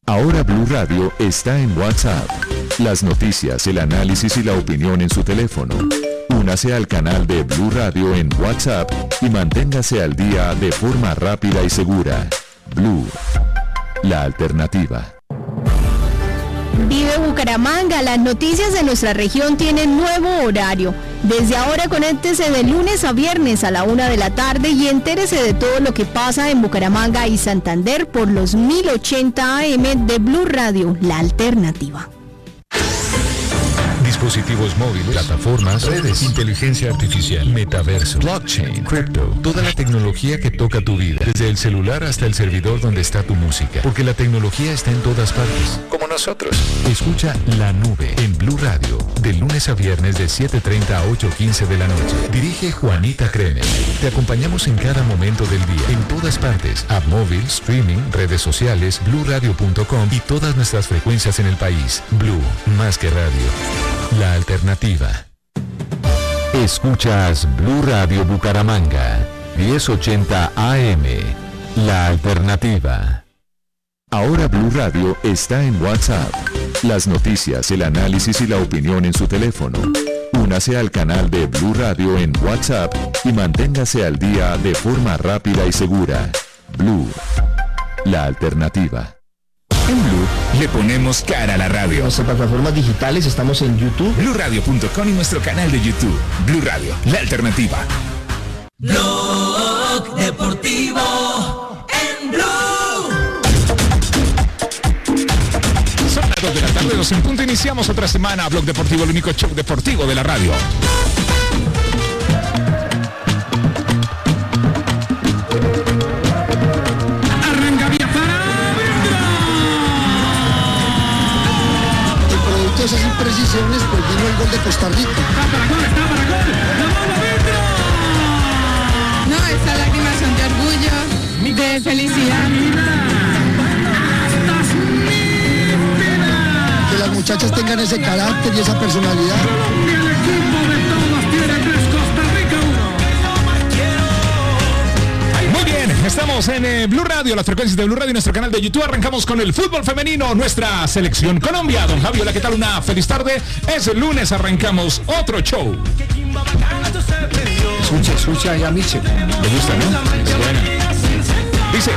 Ahora Blue Radio está en WhatsApp. Las noticias, el análisis y la opinión en su teléfono. Únase al canal de Blue Radio en WhatsApp y manténgase al día de forma rápida y segura. Blue, la alternativa. Vive Bucaramanga, las noticias de nuestra región tienen nuevo horario. Desde ahora conéctese de lunes a viernes a la 1 de la tarde y entérese de todo lo que pasa en Bucaramanga y Santander por los 1080 AM de Blue Radio, la alternativa. Dispositivos móviles, plataformas, redes, inteligencia artificial, metaverso, blockchain, crypto, toda la tecnología que toca tu vida, desde el celular hasta el servidor donde está tu música, porque la tecnología está en todas partes, como nosotros. Escucha La Nube en Blue Radio, de lunes a viernes de 7:30 a 8:15 de la noche. Dirige Juanita Kremer. Te acompañamos en cada momento del día, en todas partes, app móvil, streaming, redes sociales, bluradio.com y todas nuestras frecuencias en el país. Blue, más que radio. La alternativa. Escuchas Blue Radio Bucaramanga, 1080 AM. La alternativa. Ahora Blue Radio está en WhatsApp. Las noticias, el análisis y la opinión en su teléfono. Únase al canal de Blue Radio en WhatsApp y manténgase al día de forma rápida y segura. Blue, la alternativa. En Blue le ponemos cara a la radio. Nuestras plataformas digitales, estamos en YouTube, BlueRadio.com y nuestro canal de YouTube. Blue Radio, la alternativa. Blog Deportivo en Blue. Son las 2 de la tarde, 2 en punto. Iniciamos otra semana. Blog Deportivo, el único show deportivo de la radio. esas imprecisiones, pues vino el gol de Costa Rica. Está para gol, ¡la bola dentro! No, estas lágrimas son de orgullo, de felicidad. Que las muchachas tengan ese carácter y esa personalidad. Colombia, el equipo de todos, tiene 3, Costa Rica 1. Muy bien, estamos en Blue Radio, las frecuencias de Blue Radio y nuestro canal de YouTube. Arrancamos con el fútbol femenino, nuestra selección Colombia. Don Javi, hola, ¿qué tal? Una feliz tarde. Es el lunes, arrancamos otro show. Escucha ya, Miche. ¿Le gusta, no? Es buena. Dice...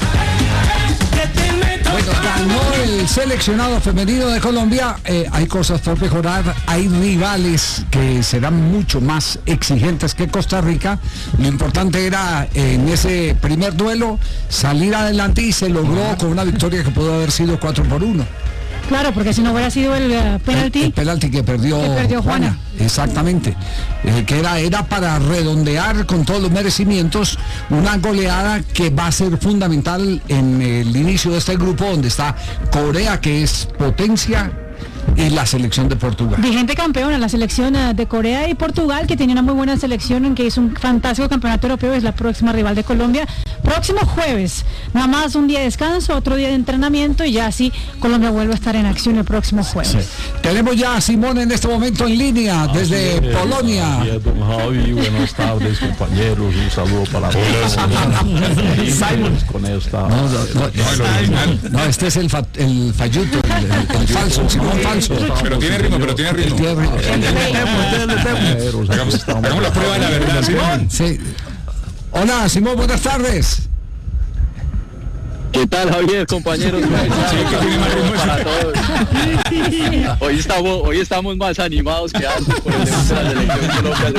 Bueno, ganó el seleccionado femenino de Colombia. Hay cosas por mejorar, hay rivales que serán mucho más exigentes que Costa Rica. Lo importante era en ese primer duelo salir adelante y se logró con una victoria que pudo haber sido 4-1. Claro, porque si no hubiera sido el penalti. El penalti que perdió Juana. Exactamente. Que era para redondear con todos los merecimientos una goleada que va a ser fundamental en el inicio de este grupo donde está Corea, que es potencia, y la selección de Portugal. Vigente campeona, la selección de Corea y Portugal, que tiene una muy buena selección, en que hizo un fantástico campeonato europeo, es la próxima rival de Colombia. Próximo jueves, nada más un día de descanso, otro día de entrenamiento y ya así Colombia vuelve a estar en acción el próximo jueves. Sí. Tenemos ya a Simón en este momento en línea desde Polonia. Don Javi, buenas tardes, compañeros, un saludo para todos. Simon. Con esta... No, este es el falluto, el falso, Simón falso. Pero tiene ritmo. Hagamos la prueba de la verdad, Simón. Sí. Hola, Simón, buenas tardes. ¿Qué tal, Javier, compañeros? Para todos. Hoy estamos más animados que antes por el debut de la selección Colombia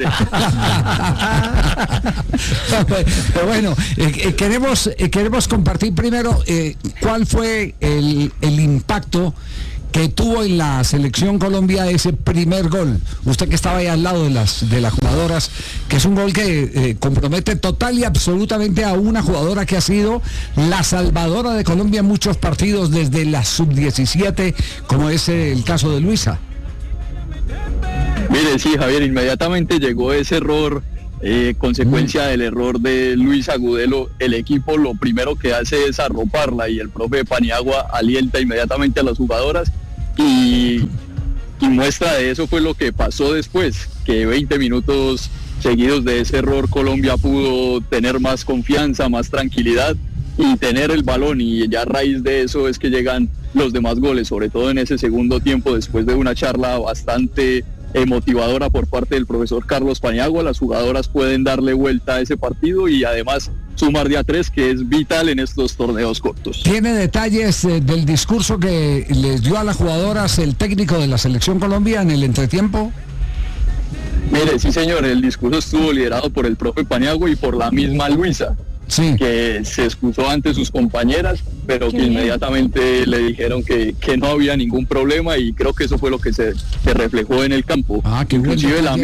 sub-20. Pero bueno, queremos compartir primero cuál fue el impacto que tuvo en la selección Colombia ese primer gol. Usted que estaba ahí al lado de las jugadoras, que es un gol que compromete total y absolutamente a una jugadora que ha sido la salvadora de Colombia en muchos partidos desde la sub-17, como es el caso de Luisa. Mire, sí, Javier, inmediatamente llegó ese error, consecuencia del error de Luisa Agudelo. El equipo lo primero que hace es arroparla y el profe Paniagua alienta inmediatamente a las jugadoras. Y muestra de eso fue lo que pasó después, que 20 minutos seguidos de ese error Colombia pudo tener más confianza, más tranquilidad y tener el balón, y ya a raíz de eso es que llegan los demás goles, sobre todo en ese segundo tiempo, después de una charla bastante motivadora por parte del profesor Carlos Paniagua. Las jugadoras pueden darle vuelta a ese partido y además sumar de a 3, que es vital en estos torneos cortos. ¿Tiene detalles del discurso que les dio a las jugadoras el técnico de la Selección Colombia en el entretiempo? Mire, sí señor, el discurso estuvo liderado por el profe Paniagua y por la misma Luisa, sí, que se excusó ante sus compañeras, pero que inmediatamente le dijeron que no había ningún problema, y creo que eso fue lo que se reflejó en el campo. Inclusive la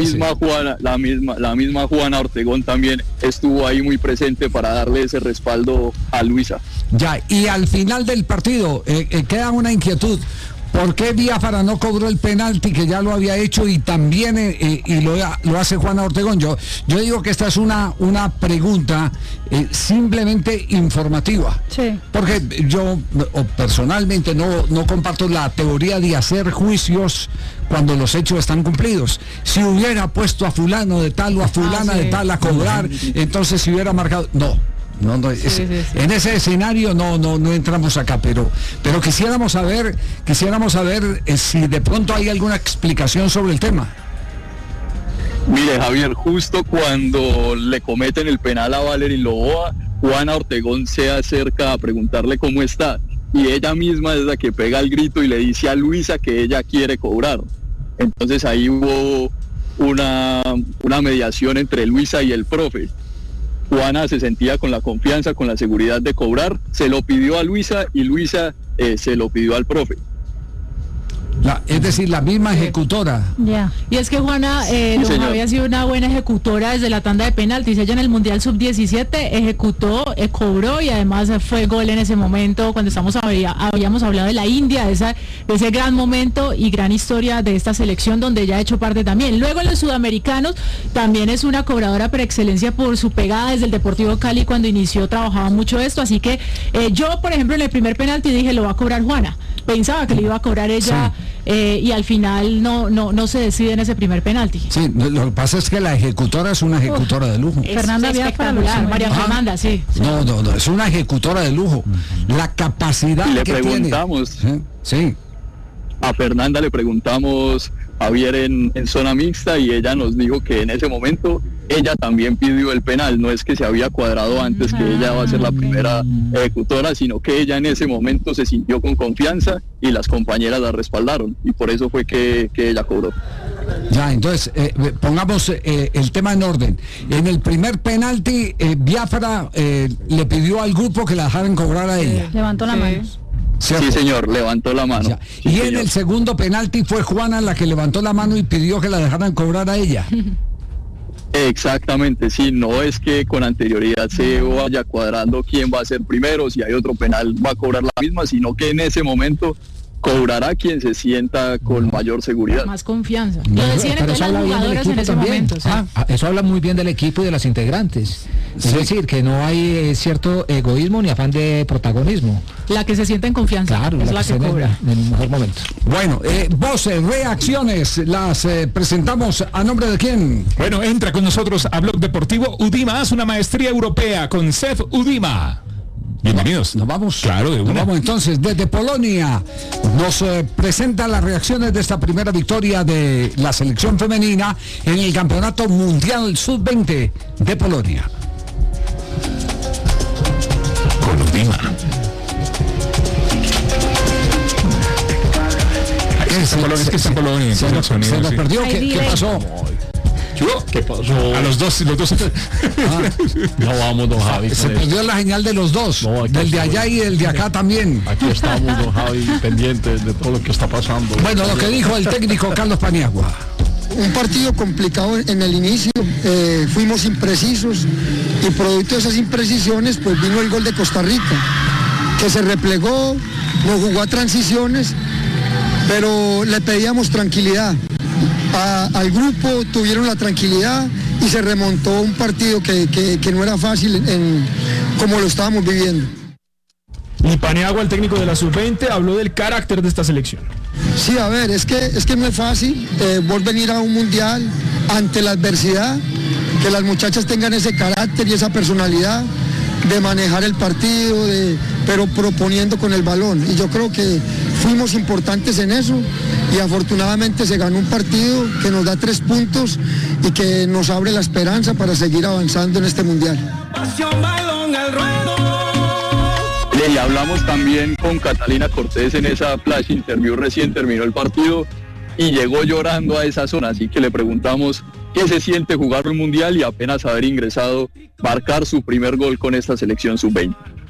misma Juana Ortegón también estuvo ahí muy presente para darle ese respaldo a Luisa. Ya, y al final del partido queda una inquietud. ¿Por qué Biafara no cobró el penalti, que ya lo había hecho, y también lo hace Juana Ortegón? Yo digo que esta es una pregunta simplemente informativa. Sí. Porque yo personalmente no comparto la teoría de hacer juicios cuando los hechos están cumplidos. Si hubiera puesto a fulano de tal o a fulana de tal a cobrar, entonces si hubiera marcado... No, sí. En ese escenario no entramos acá, pero quisiéramos saber si de pronto hay alguna explicación sobre el tema. Mire, Javier, justo cuando le cometen el penal a Valery Loboa, Juana Ortegón se acerca a preguntarle cómo está, y ella misma es la que pega el grito y le dice a Luisa que ella quiere cobrar. Entonces ahí hubo una mediación entre Luisa y el profe. Juana se sentía con la confianza, con la seguridad de cobrar, se lo pidió a Luisa, y Luisa se lo pidió al profe. Es decir, la misma ejecutora. Ya. Y es que Juana había sido una buena ejecutora desde la tanda de penaltis. Ella en el Mundial Sub-17 ejecutó, cobró, y además fue gol en ese momento cuando habíamos hablado de la India, de ese gran momento y gran historia de esta selección, donde ella ha hecho parte también. Luego en los sudamericanos también es una cobradora por excelencia por su pegada desde el Deportivo Cali. Cuando inició trabajaba mucho esto, así que yo, por ejemplo, en el primer penalti dije, lo va a cobrar Juana. Pensaba que lo iba a cobrar ella. Sí. Y al final no se decide en ese primer penalti. Sí, lo que pasa es que la ejecutora es una ejecutora de lujo. Fernanda Biafara, María Fernanda, sí. No, es una ejecutora de lujo. La capacidad y le que preguntamos, tiene. Sí. A Fernanda le preguntamos, Javier, en zona mixta, y ella nos dijo que en ese momento ella también pidió el penal. No es que se había cuadrado antes que ella va a ser la primera ejecutora, sino que ella en ese momento se sintió con confianza y las compañeras la respaldaron, y por eso fue que ella cobró. Ya, entonces, pongamos el tema en orden. En el primer penalti, Biafara le pidió al grupo que la dejaran cobrar a ella. Levantó la mano. ¿Cierto? Sí, señor, levantó la mano. Sí, y en el segundo penalti fue Juana la que levantó la mano y pidió que la dejaran cobrar a ella. Exactamente, sí, no es que con anterioridad se vaya cuadrando quién va a ser primero, si hay otro penal va a cobrar la misma, sino que en ese momento cobrará quien se sienta con mayor seguridad. Más confianza. Lo decían entonces las jugadoras en ese momento. ¿Sí? Eso habla muy bien del equipo y de las integrantes. Sí. Es decir, que no hay cierto egoísmo ni afán de protagonismo. La que se sienta en confianza. Claro, es la que cobra. En el mejor momento. Bueno, voces, reacciones, las presentamos a nombre de quién. Bueno, entra con nosotros a Blog Deportivo Udima, haz una maestría europea con CEF Udima. Bienvenidos. Nos vamos. Claro, de una. Nos vamos entonces desde Polonia. Nos presenta las reacciones de esta primera victoria de la selección femenina en el Campeonato Mundial Sub-20 de Polonia. Con Udima. Es que está en Polonia. Se nos perdió. ¿Qué pasó? ¿Qué pasó? A los dos. No vamos, don Javi. Se perdió la señal de los dos, del de allá y del de acá también. Aquí estamos, don Javi, pendientes de todo lo que está pasando. Bueno, lo que dijo el técnico Carlos Paniagua. Un partido complicado en el inicio, fuimos imprecisos, y producto de esas imprecisiones pues vino el gol de Costa Rica, que se replegó, nos jugó a transiciones, pero le pedíamos tranquilidad. Al grupo tuvieron la tranquilidad y se remontó un partido que no era fácil como lo estábamos viviendo. Y Paniagua, el técnico de la Sub-20, habló del carácter de esta selección. Sí, a ver, es que no es fácil venir a un mundial ante la adversidad, que las muchachas tengan ese carácter y esa personalidad, de manejar el partido, pero proponiendo con el balón. Y yo creo que fuimos importantes en eso y afortunadamente se ganó un partido que nos da 3 puntos y que nos abre la esperanza para seguir avanzando en este mundial. Y hablamos también con Catalina Cortés en esa flash interview, recién terminó el partido y llegó llorando a esa zona, así que le preguntamos qué se siente jugar un mundial y apenas haber ingresado, marcar su primer gol con esta selección sub-20.